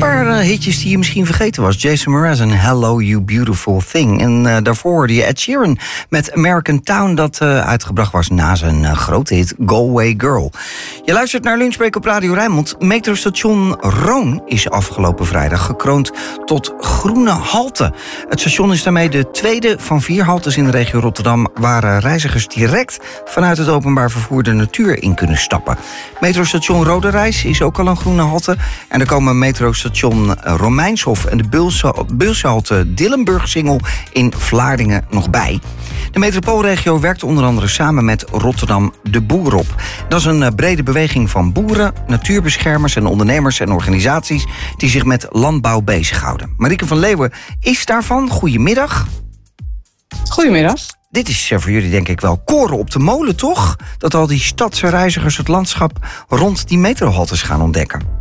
paar hitjes die je misschien vergeten was. Jason Mraz en Hello You Beautiful Thing. En daarvoor hoorde je Ed Sheeran met American Town, dat uitgebracht was na zijn grote hit Galway Girl. Je luistert naar Lunchbreak op Radio Rijnmond. Metrostation Roon is afgelopen vrijdag gekroond tot groene halte. Het station is daarmee de tweede van 4 haltes in de regio Rotterdam waar reizigers direct vanuit het openbaar vervoer de natuur in kunnen stappen. Metrostation Roderijs is ook al een groene halte. En er komen metrostation Romeinshof en de Beulshalte Dillenburg-Singel in Vlaardingen nog bij. De metropoolregio werkt onder andere samen met Rotterdam de Boer op. Dat is een brede beweging van boeren, natuurbeschermers en ondernemers en organisaties die zich met landbouw bezighouden. Marieke van Leeuwen is daarvan. Goedemiddag. Goedemiddag. Dit is voor jullie denk ik wel koren op de molen, toch? Dat al die stadse reizigers het landschap rond die metrohaltes gaan ontdekken.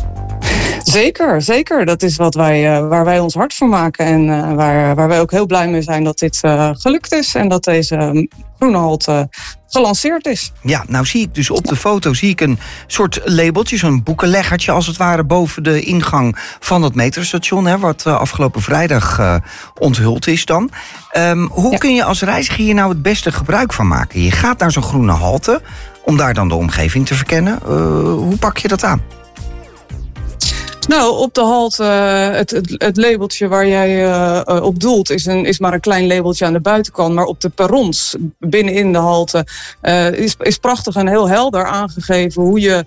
Zeker. Dat is waar wij ons hard voor maken. En waar wij ook heel blij mee zijn dat dit gelukt is. En dat deze groene halte gelanceerd is. Ja, nou zie ik dus op de foto een soort labeltje, zo'n boekenleggertje als het ware boven de ingang van dat metrostation, hè, wat afgelopen vrijdag onthuld is dan. Hoe kun je als reiziger hier nou het beste gebruik van maken? Je gaat naar zo'n groene halte om daar dan de omgeving te verkennen. Hoe pak je dat aan? Nou, op de halte, het labeltje waar jij op doelt is maar een klein labeltje aan de buitenkant. Maar op de perrons binnenin de halte is prachtig en heel helder aangegeven hoe je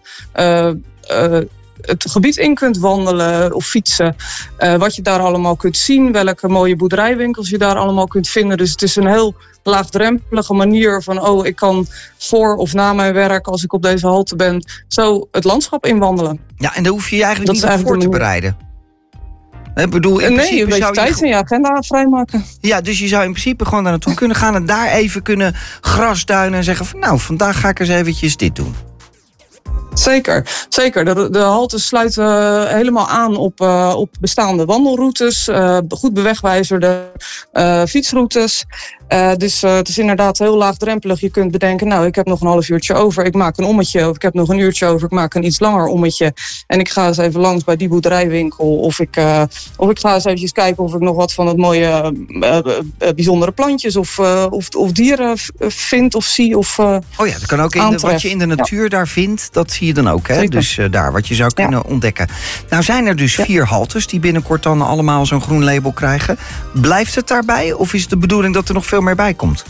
het gebied in kunt wandelen of fietsen. Wat je daar allemaal kunt zien, welke mooie boerderijwinkels je daar allemaal kunt vinden. Dus het is een heel laagdrempelige manier van ik kan voor of na mijn werk, als ik op deze halte ben, zo het landschap inwandelen. Ja, en daar hoef je je eigenlijk niet voor te bereiden. Ik bedoel, in principe een beetje tijd in je agenda vrijmaken. Ja, dus je zou in principe gewoon daar naartoe kunnen gaan en daar even kunnen grasduinen en zeggen van nou, vandaag ga ik eens eventjes dit doen. Zeker. De haltes sluiten helemaal aan op bestaande wandelroutes, goed bewegwijzerde fietsroutes. Dus het is inderdaad heel laagdrempelig. Je kunt bedenken, nou, ik heb nog een half uurtje over, ik maak een ommetje. Of ik heb nog een uurtje over, ik maak een iets langer ommetje. En ik ga eens even langs bij die boerderijwinkel. Of ik ga eens eventjes kijken of ik nog wat van het mooie bijzondere plantjes of dieren vind of zie. Ja, dat kan ook wat je in de natuur daar vindt, dat zie je dan ook. Hè? Dus daar wat je zou kunnen ontdekken. Nou zijn er dus 4 haltes die binnenkort dan allemaal zo'n groen label krijgen. Blijft het daarbij of is het de bedoeling dat er nog veel meer bij komt?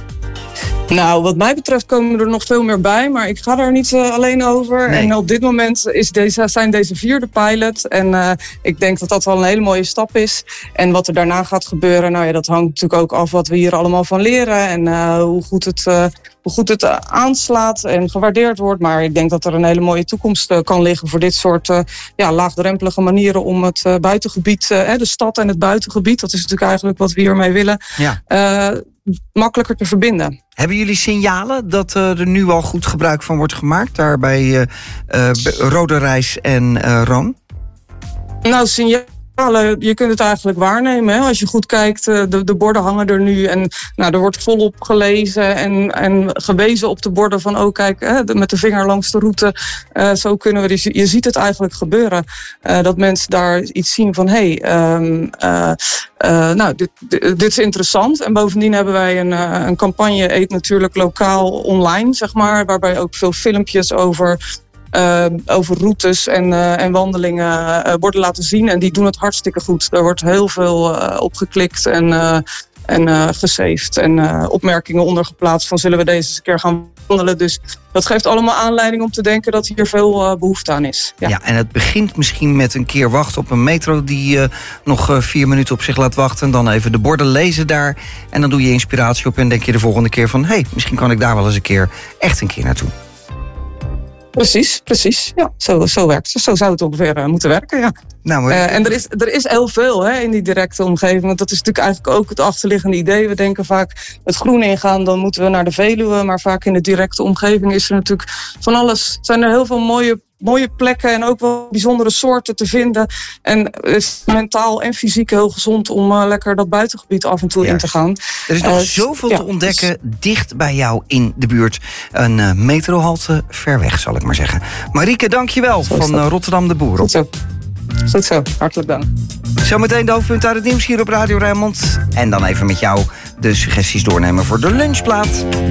Nou, wat mij betreft komen er nog veel meer bij, maar ik ga daar niet alleen over. Nee. En op dit moment zijn deze 4de pilot. En ik denk dat dat wel een hele mooie stap is. En wat er daarna gaat gebeuren, nou ja, dat hangt natuurlijk ook af wat we hier allemaal van leren. En hoe goed het aanslaat en gewaardeerd wordt. Maar ik denk dat er een hele mooie toekomst kan liggen voor dit soort laagdrempelige manieren om het buitengebied, de stad en het buitengebied, dat is natuurlijk eigenlijk wat we hiermee willen, makkelijker te verbinden. Hebben jullie signalen dat er nu al goed gebruik van wordt gemaakt, daar bij Roderijs en Roon? Nou, signalen. Je kunt het eigenlijk waarnemen. Hè? Als je goed kijkt, de borden hangen er nu. En er wordt volop gelezen en gewezen op de borden van kijk, met de vinger langs de route. Zo kunnen we. Dus je ziet het eigenlijk gebeuren. Dat mensen daar iets zien van dit is interessant. En bovendien hebben wij een campagne Eet Natuurlijk Lokaal online, zeg maar. Waarbij ook veel filmpjes over routes en wandelingen worden laten zien. En die doen het hartstikke goed. Er wordt heel veel op geklikt en gesaved. En opmerkingen ondergeplaatst van zullen we deze eens een keer gaan wandelen. Dus dat geeft allemaal aanleiding om te denken dat hier veel behoefte aan is. Ja, en het begint misschien met een keer wachten op een metro die nog 4 minuten op zich laat wachten. En dan even de borden lezen daar. En dan doe je inspiratie op en denk je de volgende keer van misschien kan ik daar wel eens echt een keer naartoe. Precies. Ja, zo werkt het. Zo zou het ongeveer moeten werken, ja. Nou, en er is heel veel in die directe omgeving. Want dat is natuurlijk eigenlijk ook het achterliggende idee. We denken vaak het groen ingaan, dan moeten we naar de Veluwe. Maar vaak in de directe omgeving is er natuurlijk van alles. Zijn er heel veel mooie plekken en ook wel bijzondere soorten te vinden. En het is mentaal en fysiek heel gezond om lekker dat buitengebied af en toe in te gaan. Er is nog zoveel te ontdekken dicht bij jou in de buurt. Een metrohalte ver weg, zal ik maar zeggen. Marieke, dank je wel van Rotterdam de Boer. Goed zo. Goed zo, hartelijk dank. Zometeen de hoofdpunten uit het nieuws hier op Radio Rijnmond. En dan even met jou de suggesties doornemen voor de lunchplaat.